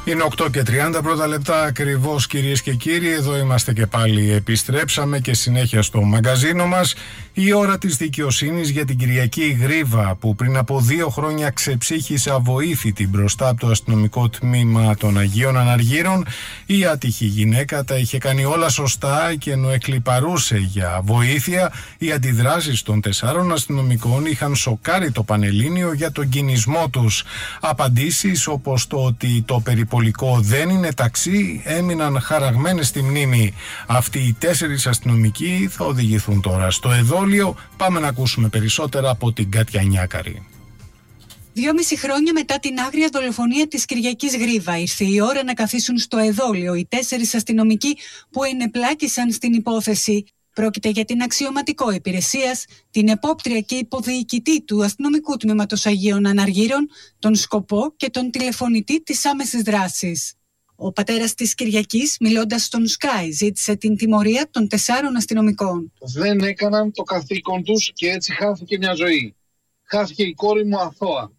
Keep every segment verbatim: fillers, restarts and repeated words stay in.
Είναι οκτώ και τριάντα πρώτα λεπτά ακριβώς, κυρίες και κύριοι. Εδώ είμαστε και πάλι. Επιστρέψαμε και συνέχεια στο μαγκαζίνο μας. Η ώρα της δικαιοσύνης για την Κυριακή Γρίβα, που πριν από δύο χρόνια ξεψύχησε αβοήθητη μπροστά από το αστυνομικό τμήμα των Αγίων Αναργύρων. Η άτυχη γυναίκα τα είχε κάνει όλα σωστά και ενώ εκλιπαρούσε για βοήθεια, οι αντιδράσεις των τεσσάρων αστυνομικών είχαν σοκάρει το Πανελλήνιο για τον κινησμό τους. Απαντήσεις όπως το ότι το περιπολικό δεν είναι ταξί έμειναν χαραγμένες στη μνήμη. Αυτοί οι τέσσερις αστυνομικοί θα οδηγηθούν τώρα στο εδόλιο. Πάμε να ακούσουμε περισσότερα από την Κάτια Νιάκαρη. Δυόμιση χρόνια μετά την άγρια δολοφονία της Κυριακής Γρίβα, ήρθε η ώρα να καθίσουν στο εδόλιο οι τέσσερις αστυνομικοί που ενεπλάκησαν στην υπόθεση. Πρόκειται για την αξιωματικό υπηρεσίας, την επόπτρια και υποδιοικητή του αστυνομικού τμήματος Αγίων Αναργύρων, τον σκοπό και τον τηλεφωνητή της άμεσης δράσης. Ο πατέρας της Κυριακής, μιλώντας στον Sky, ζήτησε την τιμωρία των τεσσάρων αστυνομικών. Δεν έκαναν το καθήκον τους και έτσι χάθηκε μια ζωή. Χάθηκε η κόρη μου αθώα.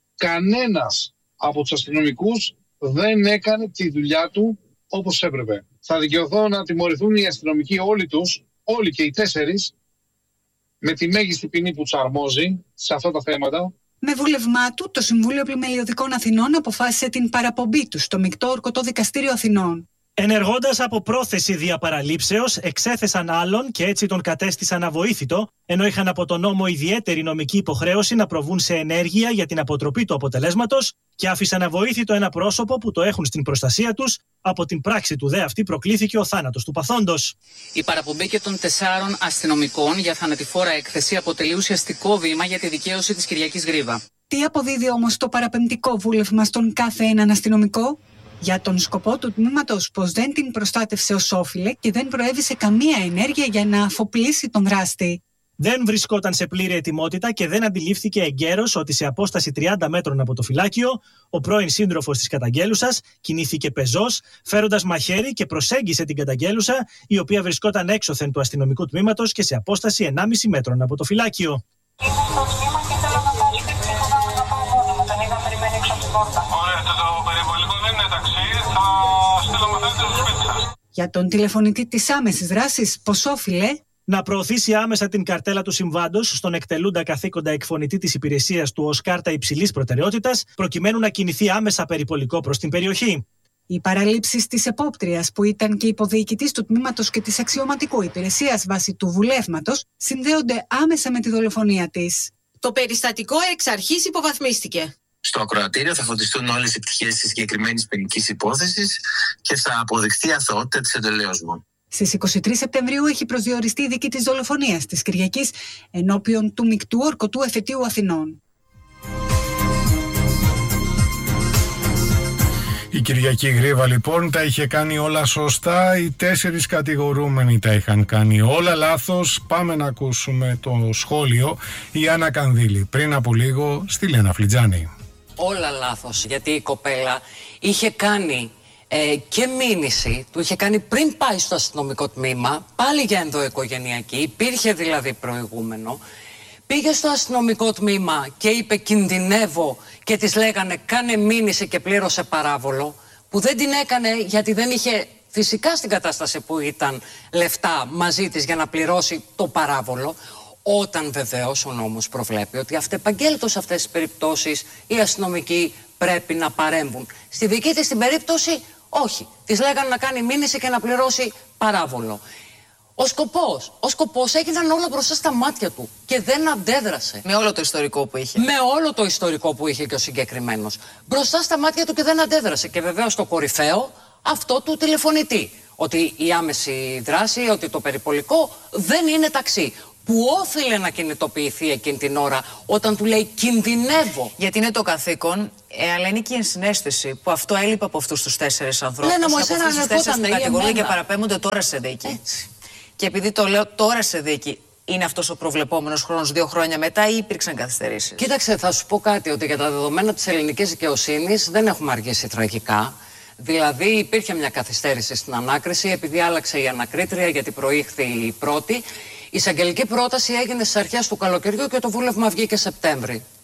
Κανένας από τους αστυνομικούς δεν έκανε τη δουλειά του όπως έπρεπε. Θα δικαιωθώ να τιμωρηθούν οι αστυνομικοί όλοι τους, όλοι και οι τέσσερις, με τη μέγιστη ποινή που τους αρμόζει σε αυτά τα θέματα. Με βούλευμά του, το Συμβούλιο Πλημελιωδικών Αθηνών αποφάσισε την παραπομπή του στο Μεικτό Ορκωτό Δικαστήριο Αθηνών. Ενεργώντας από πρόθεση διαπαραλήψεως, εξέθεσαν άλλον και έτσι τον κατέστησαν αβοήθητο, ενώ είχαν από τον νόμο ιδιαίτερη νομική υποχρέωση να προβούν σε ενέργεια για την αποτροπή του αποτελέσματος και άφησαν αβοήθητο ένα πρόσωπο που το έχουν στην προστασία τους. Από την πράξη του δε αυτή προκλήθηκε ο θάνατος του παθόντος. Η παραπομπή και των τεσσάρων αστυνομικών για θανατηφόρα έκθεση αποτελεί ουσιαστικό βήμα για τη δικαίωση της Κυριακής Γρίβα. Τι αποδίδει όμως το παραπεμπτικό βούλευμα στον κάθε έναν αστυνομικό? Για τον σκοπό του τμήματος πως δεν την προστάτευσε ως όφιλε και δεν προέβησε καμία ενέργεια για να αφοπλίσει τον δράστη. Δεν βρισκόταν σε πλήρη ετοιμότητα και δεν αντιλήφθηκε εγκαίρως ότι σε απόσταση τριάντα μέτρων από το φυλάκιο, ο πρώην σύντροφος της καταγγέλουσας κινήθηκε πεζός, φέροντας μαχαίρι και προσέγγισε την καταγγέλουσα, η οποία βρισκόταν έξωθεν του αστυνομικού τμήματος και σε απόσταση ενάμιση μέτρων από το φυλάκιο. Για τον τηλεφωνητή της άμεσης δράσης, πως όφιλε να προωθήσει άμεσα την καρτέλα του συμβάντος στον εκτελούντα καθήκοντα εκφωνητή της υπηρεσίας του ως κάρτα υψηλής προτεραιότητας, προκειμένου να κινηθεί άμεσα περιπολικό προς την περιοχή. Οι παραλήψεις της επόπτριας, που ήταν και υποδιοικητής του τμήματος και της αξιωματικού υπηρεσίας βάσει του βουλεύματος, συνδέονται άμεσα με τη δολοφονία της. Το περιστατικό εξ αρχής υποβαθμίστηκε. Στο ακροατήριο θα φωτιστούν όλες οι πτυχές της συγκεκριμένης ποινικής υπόθεσης και θα αποδειχθεί η αθωότητα της εντολέως μου. Στις είκοσι τρεις Σεπτεμβρίου έχει προσδιοριστεί η δίκη της δολοφονίας της Κυριακής ενώπιον του Μεικτού Ορκωτού Εφετείου Αθηνών. Η Κυριακή Γρίβα λοιπόν τα είχε κάνει όλα σωστά, οι τέσσερις κατηγορούμενοι τα είχαν κάνει όλα λάθος. Πάμε να ακούσουμε το σχόλιο. Η Άννα Κανδύλη πριν από λίγο στη Λένα Φλιτζάνη. Όλα λάθος, γιατί η κοπέλα είχε κάνει ε, και μήνυση, του είχε κάνει πριν πάει στο αστυνομικό τμήμα, πάλι για ενδοοικογενειακή, υπήρχε δηλαδή προηγούμενο. Πήγε στο αστυνομικό τμήμα και είπε κινδυνεύω και της λέγανε κάνε μήνυση και πλήρωσε παράβολο, που δεν την έκανε γιατί δεν είχε φυσικά στην κατάσταση που ήταν λεφτά μαζί της για να πληρώσει το παράβολο, όταν βεβαίως ο νόμος προβλέπει ότι αυτεπαγγέλτως σε αυτές τις περιπτώσεις οι αστυνομικοί πρέπει να παρέμβουν. Στη δική της την περίπτωση όχι, της λέγανε να κάνει μήνυση και να πληρώσει παράβολο. Ο σκοπός, ο σκοπός έγιναν όλα μπροστά στα μάτια του και δεν αντέδρασε. Με όλο το ιστορικό που είχε. Με όλο το ιστορικό που είχε και ο συγκεκριμένος. Μπροστά στα μάτια του και δεν αντέδρασε. Και βεβαίως το κορυφαίο, αυτό του τηλεφωνητή. Ότι η άμεση δράση, ότι το περιπολικό δεν είναι ταξί. Που όφιλε να κινητοποιηθεί εκείνη την ώρα όταν του λέει κινδυνεύω. Γιατί είναι το καθήκον, ε, αλλά είναι και η ενσυναίσθηση που αυτό έλειπε από αυτούς τους τέσσερις ανθρώπους. Λένα μου, εσένα να λεπότανε ή εμένα. Και παραπέμπονται τώρα σε δίκη. Έτσι. Και επειδή το λέω τώρα σε δίκη, είναι αυτός ο προβλεπόμενος χρόνος δύο χρόνια μετά ή υπήρξαν καθυστερήσεις? Κοίταξε, θα σου πω κάτι, ότι για τα δεδομένα της ελληνικής δικαιοσύνης δεν έχουμε αργήσει τραγικά. Δηλαδή υπήρχε μια καθυστέρηση στην ανάκριση επειδή άλλαξε η ανακρίτρια, γιατί προήχθη η πρώτη. Η εισαγγελική πρόταση έγινε στις αρχές του καλοκαιριού και το βούλευμα βγήκε Σεπτέμβρη.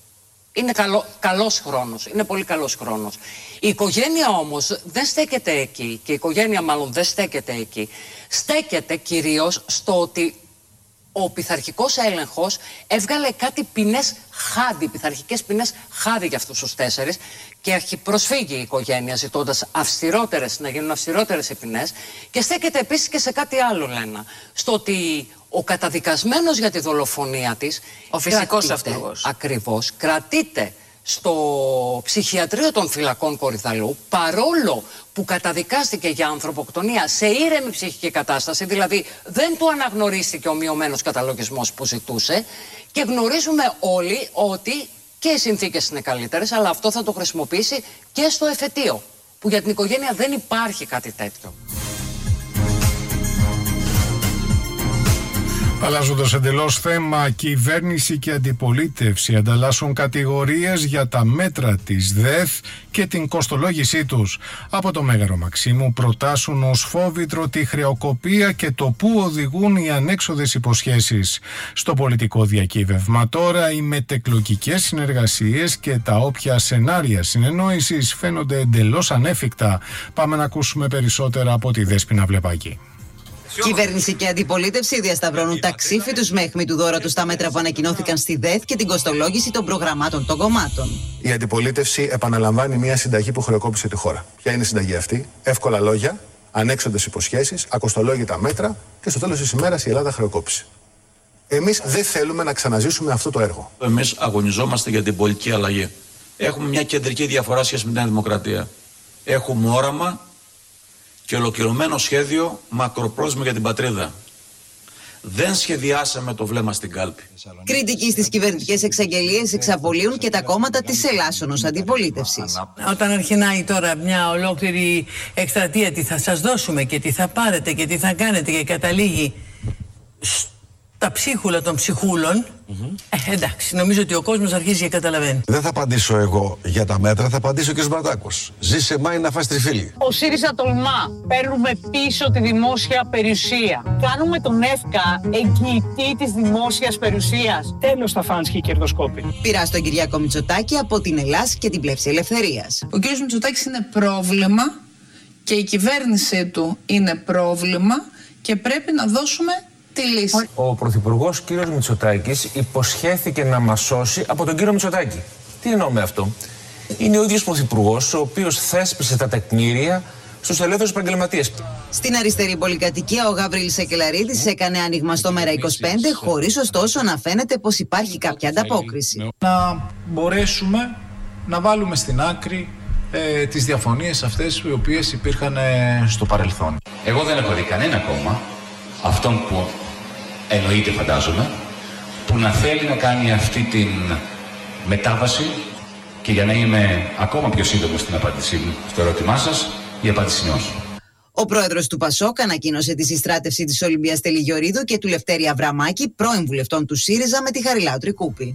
Είναι καλό, καλός χρόνος, είναι πολύ καλός χρόνος. Η οικογένεια όμως δεν στέκεται εκεί, και η οικογένεια μάλλον δεν στέκεται εκεί. Στέκεται κυρίως στο ότι ο πειθαρχικός έλεγχος έβγαλε κάτι ποινές χάδι, πειθαρχικές ποινές χάδι για αυτούς τους τέσσερις, και αρχιπροσφύγει η οικογένεια ζητώντας αυστηρότερες, να γίνουν αυστηρότερες οι ποινές, και στέκεται επίσης και σε κάτι άλλο, Λένα, στο ότι ο καταδικασμένος για τη δολοφονία της, ο φυσικός αυτός, ακριβώς, κρατείται στο ψυχιατρίο των φυλακών Κορυδαλλού, παρόλο που καταδικάστηκε για ανθρωποκτονία σε ήρεμη ψυχική κατάσταση, δηλαδή δεν του αναγνωρίστηκε ο μειωμένος καταλογισμός που ζητούσε, και γνωρίζουμε όλοι ότι και οι συνθήκες είναι καλύτερες, αλλά αυτό θα το χρησιμοποιήσει και στο εφετείο, που για την οικογένεια δεν υπάρχει κάτι τέτοιο. Αλλάζοντας εντελώς θέμα, κυβέρνηση και αντιπολίτευση ανταλλάσσουν κατηγορίες για τα μέτρα της ΔΕΘ και την κοστολόγησή τους. Από το Μέγαρο Μαξίμου προτάσουν ως φόβητρο τη χρεοκοπία και το πού οδηγούν οι ανέξοδες υποσχέσεις. Στο πολιτικό διακύβευμα τώρα, οι μετεκλογικές συνεργασίες και τα όποια σενάρια συνεννόησης φαίνονται εντελώς ανέφικτα. Πάμε να ακούσουμε περισσότερα από τη Δέσποινα Βλεπάκη. Κυβέρνηση και αντιπολίτευση διασταυρώνουν τα ξύφη τους με αιχμή του δώρα τους στα μέτρα που ανακοινώθηκαν στη ΔΕΘ και την κοστολόγηση των προγραμμάτων των κομμάτων. Η αντιπολίτευση επαναλαμβάνει μια συνταγή που χρεοκόπησε τη χώρα. Ποια είναι η συνταγή αυτή? Εύκολα λόγια, ανέξοδες υποσχέσεις, ακοστολόγητα μέτρα και στο τέλος της ημέρας η Ελλάδα χρεοκόπησε. Εμείς δεν θέλουμε να ξαναζήσουμε αυτό το έργο. Εμείς αγωνιζόμαστε για την πολιτική αλλαγή. Έχουμε μια κεντρική διαφορά σχέση με την Δημοκρατία. Έχουμε όραμα και ολοκληρωμένο σχέδιο μακροπρόθεσμο για την πατρίδα. Δεν σχεδιάσαμε το βλέμμα στην κάλπη. Κριτική στις κυβερνητικές εξαγγελίες εξαπολύουν και τα κόμματα της ελάσσονος αντιπολίτευσης. Όταν αρχινάει τώρα μια ολόκληρη εκστρατεία, τι θα σας δώσουμε και τι θα πάρετε και τι θα κάνετε, και καταλήγει στα ψίχουλα των ψυχούλων, mm-hmm. ε, εντάξει, νομίζω ότι ο κόσμος αρχίζει και καταλαβαίνει. Δεν θα απαντήσω εγώ για τα μέτρα, θα απαντήσω και ο Μπρατάκος. Ζήσε μάη να φας τριφύλι. Ο ΣΥΡΙΖΑ τολμά. Παίρνουμε πίσω τη δημόσια περιουσία. Κάνουμε τον ΕΦΚΑ εγγυητή της δημόσιας περιουσίας. Τέλος θα φάνσκει η κερδοσκόπη. Πειρά στον Κυριάκο Μητσοτάκη από την Ελλάς και την Πλεύση Ελευθερίας. Ο κ. Μητσοτάκης είναι πρόβλημα και η κυβέρνησή του είναι πρόβλημα και πρέπει να δώσουμε τη λύση. Ο Πρωθυπουργός κ. Μητσοτάκης υποσχέθηκε να μας σώσει από τον κύριο Μητσοτάκη. Τι εννοώ με αυτό? Είναι ο ίδιος Πρωθυπουργός ο οποίος θέσπισε τα τεκμήρια στους ελεύθερους επαγγελματίες. Στην αριστερή πολυκατοικία ο Γαβρίλης Σεκελαρίδης έκανε άνοιγμα στο Μέρα είκοσι πέντε, χωρίς ωστόσο να φαίνεται πως υπάρχει κάποια ανταπόκριση. Να μπορέσουμε να βάλουμε στην άκρη ε, τις διαφωνίες αυτές οι οποίες υπήρχαν ε, στο παρελθόν. Εγώ δεν έχω δει κανένα κόμμα, αυτόν που εννοείται φαντάζομαι, που να θέλει να κάνει αυτή την μετάβαση, και για να είμαι ακόμα πιο σύντομο στην απάντησή μου στο ερώτημά σας, η απάντηση είναι όχι. Ο πρόεδρος του Πασόκ ανακοίνωσε τη συστράτευση της Ολυμπίας Τελιγιορίδου και του Λευτέρη Αβραμάκη, πρώην βουλευτών του ΣΥΡΙΖΑ, με τη Χαριλάου Τρικούπη.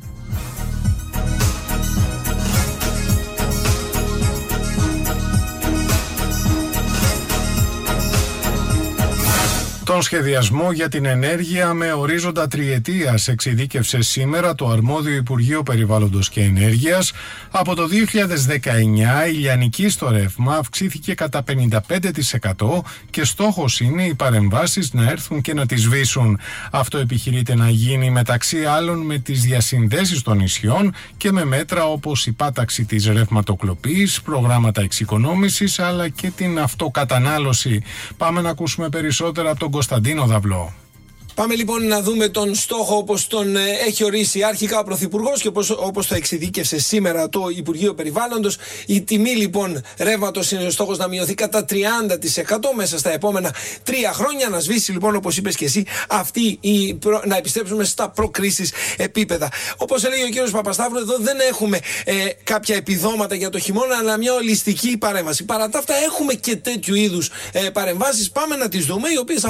Τον σχεδιασμό για την ενέργεια με ορίζοντα τριετίας εξειδίκευσε σήμερα το αρμόδιο Υπουργείο Περιβάλλοντος και Ενέργειας. Από το δύο χιλιάδες δεκαεννιά η λιανική στο ρεύμα αυξήθηκε κατά πενήντα πέντε τοις εκατό και στόχος είναι οι παρεμβάσεις να έρθουν και να τις σβήσουν. Αυτό επιχειρείται να γίνει μεταξύ άλλων με τις διασυνδέσεις των νησιών και με μέτρα όπως η πάταξη της ρευματοκλοπής, προγράμματα εξοικονόμησης αλλά και την αυτοκατανάλωση. Πάμε να ακούσουμε περισσότερα από τον Κωνσταντίνο Δαυλό. Πάμε λοιπόν να δούμε τον στόχο όπως τον έχει ορίσει αρχικά ο Πρωθυπουργός και όπως, όπως το εξειδίκευσε σήμερα το Υπουργείο Περιβάλλοντος. Η τιμή λοιπόν ρεύματος είναι ο στόχος να μειωθεί κατά τριάντα τοις εκατό μέσα στα επόμενα τρία χρόνια. Να σβήσει λοιπόν, όπως είπες και εσύ, αυτή η προ... να επιστρέψουμε στα προκρίσεις επίπεδα. Όπως έλεγε ο κύριος Παπασταύρου, εδώ δεν έχουμε ε, κάποια επιδόματα για το χειμώνα, αλλά μια ολιστική παρέμβαση. Παρά τα αυτά έχουμε και τέτοιου είδους ε, παρεμβάσεις. Πάμε να τις δούμε, οι οποίες